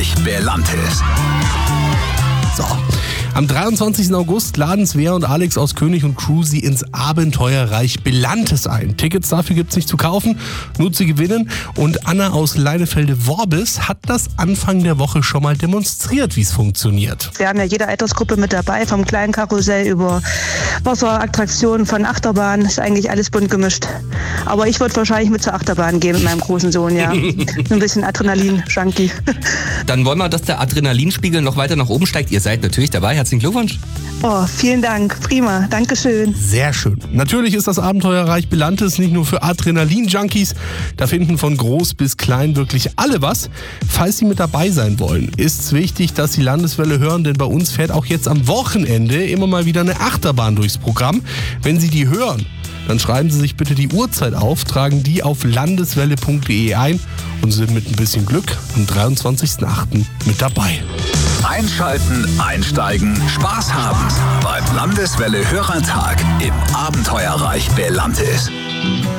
Abenteuerreich Belantes. So. Am 23. August laden Svea und Alex aus König und Crew Sie ins Abenteuerreich Belantes ein. Tickets dafür gibt's nicht zu kaufen, nur zu gewinnen. Und Anna aus Leinefelde-Worbis hat das Anfang der Woche schon mal demonstriert, wie es funktioniert. Wir haben ja jede Altersgruppe mit dabei, vom kleinen Karussell über Wasserattraktionen, von Achterbahn, ist eigentlich alles bunt gemischt. Aber ich würde wahrscheinlich mit zur Achterbahn gehen mit meinem großen Sohn, ja. Ein bisschen Adrenalin-Junkie. Dann wollen wir, dass der Adrenalinspiegel noch weiter nach oben steigt. Ihr seid natürlich dabei. Herzlichen Glückwunsch. Oh, vielen Dank. Prima. Dankeschön. Sehr schön. Natürlich ist das Abenteuerreich Belantes nicht nur für Adrenalin-Junkies. Da finden von groß bis klein wirklich alle was. Falls Sie mit dabei sein wollen, ist es wichtig, dass Sie Landeswelle hören, denn bei uns fährt auch jetzt am Wochenende immer mal wieder eine Achterbahn durchs Programm. Wenn Sie die hören, dann schreiben Sie sich bitte die Uhrzeit auf, tragen die auf landeswelle.de ein und sind mit ein bisschen Glück am 23.08. mit dabei. Einschalten, einsteigen, Spaß haben beim Landeswelle Hörertag im Abenteuerreich Belantes.